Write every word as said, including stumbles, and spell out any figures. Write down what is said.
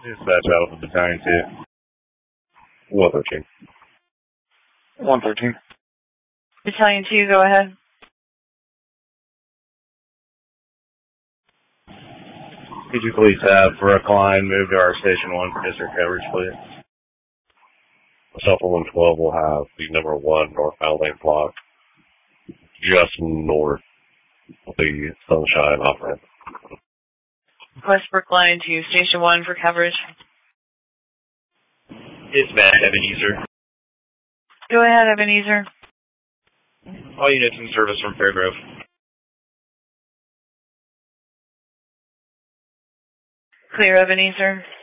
Dispatch out of the battalion two. one thirteen. one thirteen. Battalion two, go ahead. Could you please have Brookline move to our Station one for district coverage, please? Shuffle one twelve will have the number one northbound lane block just north of the Sunshine off-ramp. Request Brookline to Station one for coverage. It's Matt, Ebenezer. Go ahead, Ebenezer. All units in service from Fairgrove. Clear, Ebenezer.